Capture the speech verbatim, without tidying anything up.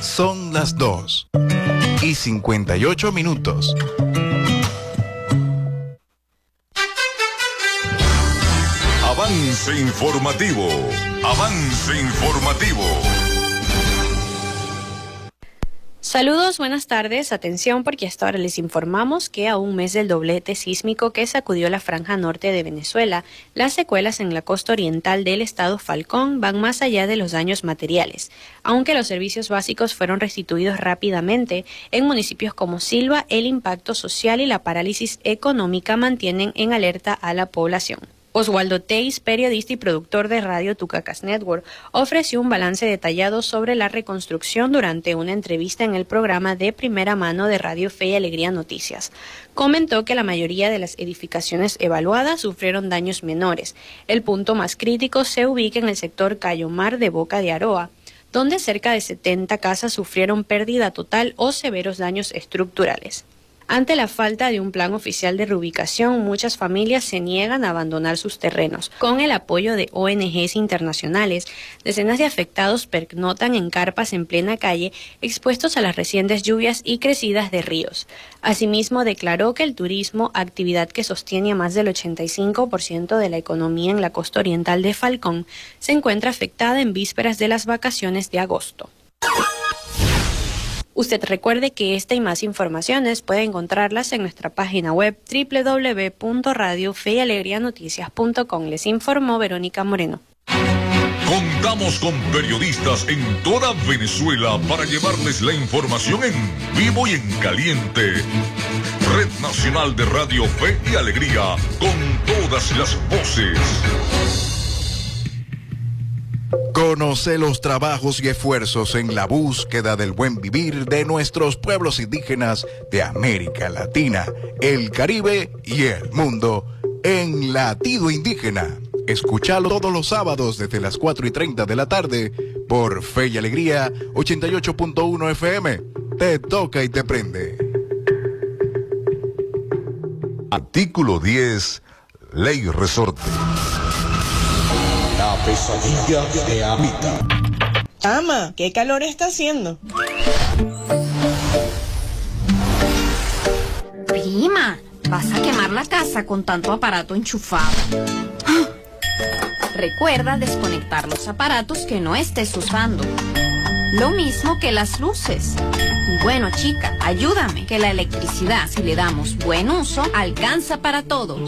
Son las dos y cincuenta y ocho minutos. Avance informativo. Avance informativo. Saludos, buenas tardes. Atención, porque hasta ahora les informamos que a un mes del doblete sísmico que sacudió la franja norte de Venezuela, las secuelas en la costa oriental del estado Falcón van más allá de los daños materiales. Aunque los servicios básicos fueron restituidos rápidamente, en municipios como Silva, el impacto social y la parálisis económica mantienen en alerta a la población. Oswaldo Teis, periodista y productor de Radio Tucacas Network, ofreció un balance detallado sobre la reconstrucción durante una entrevista en el programa de primera mano de Radio Fe y Alegría Noticias. Comentó que la mayoría de las edificaciones evaluadas sufrieron daños menores. El punto más crítico se ubica en el sector Cayomar de Boca de Aroa, donde cerca de setenta casas sufrieron pérdida total o severos daños estructurales. Ante la falta de un plan oficial de reubicación, muchas familias se niegan a abandonar sus terrenos. Con el apoyo de O N Ges internacionales, decenas de afectados pernoctan en carpas en plena calle, expuestos a las recientes lluvias y crecidas de ríos. Asimismo, declaró que el turismo, actividad que sostiene a más del ochenta y cinco por ciento de la economía en la costa oriental de Falcón, se encuentra afectada en vísperas de las vacaciones de agosto. Usted recuerde que esta y más informaciones puede encontrarlas en nuestra página web doble u doble u doble u punto radio fe y alegría noticias punto com. Les informó Verónica Moreno. Contamos con periodistas en toda Venezuela para llevarles la información en vivo y en caliente. Red Nacional de Radio Fe y Alegría, con todas las voces. Conoce los trabajos y esfuerzos en la búsqueda del buen vivir de nuestros pueblos indígenas de América Latina, el Caribe y el mundo en Latido Indígena. Escúchalo todos los sábados desde las cuatro y treinta de la tarde por Fe y Alegría ochenta y ocho punto uno F M. Te toca y te prende. Artículo diez, Ley Resorte. La pesadilla de Amita. Ama, ¿qué calor está haciendo? Prima, vas a quemar la casa con tanto aparato enchufado. Recuerda desconectar los aparatos que no estés usando. Lo mismo que las luces. Y bueno, chica, ayúdame, que la electricidad, si le damos buen uso, alcanza para todo.